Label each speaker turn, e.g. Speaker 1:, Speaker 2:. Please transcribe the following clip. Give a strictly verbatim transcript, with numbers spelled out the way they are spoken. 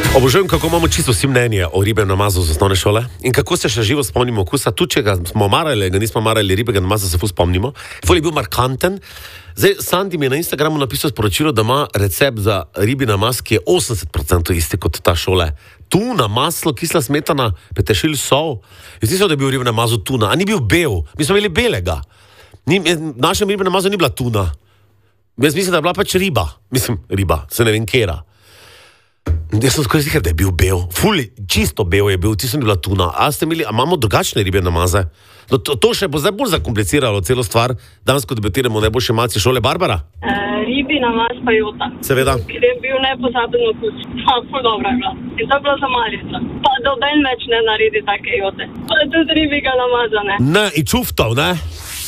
Speaker 1: Obožujem, kako imamo čisto vsi mnenje o ribem namazu z osnovne šole in kako se še živo spomnimo okusa, tudi če ga smo marali, ga nismo marali, ribega namaza se ful spomnimo. Ful je bil markanten. Zdaj, Sandy mi je na Instagramu napisal sporočilo, da ima recept za ribi namaz, ki je osemdeset procentov isti kot ta šole. Tuna, maslo, kisla smetana, peteršilj, sol. Jaz nisem, da je bil rib namazu tuna, a ni bil bel. Mi smo imeli belega. Ni, v našem ribem namazu ni bila tuna. Jaz mislim, da je bila pač riba. Mislim, riba, se ne vem kera. Jaz sem skoraj zihar, da je bil bel. Ful, čisto bel je bil, ti sem bila tuna. A ste imeli, a imamo drugačne ribe namaze? No, to, to še bo zdaj bolj zakompliciralo celo stvar. Danes, ko debatiramo o najboljši malci šole, Barbara?
Speaker 2: E, ribi namaz pa jota.
Speaker 1: Seveda.
Speaker 2: Ker je bil nepozaben okus. Pa, ful dobra je bila. In to je bila za malica. Pa doben več ne naredi take jote. Pa tudi ribega namaza, ne.
Speaker 1: Ne, in čuftov, ne?